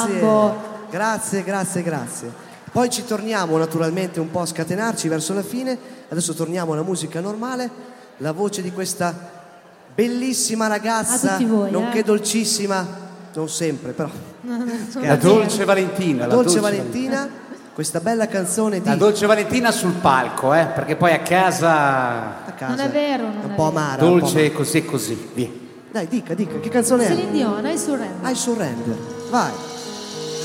Mambo. Grazie. Poi ci torniamo naturalmente un po' a scatenarci verso la fine. Adesso torniamo alla musica normale. La voce di questa bellissima ragazza, A tutti voi, nonché dolcissima, non sempre però. La Dolce Valentina. La Dolce Valentina, questa bella canzone di... La Dolce Valentina sul palco, perché poi a casa Non è vero, non un è po' vero. amara. dolce e così e così. Via. Dai, dica, che canzone è? Celine Dion, I Surrender. I Surrender, vai.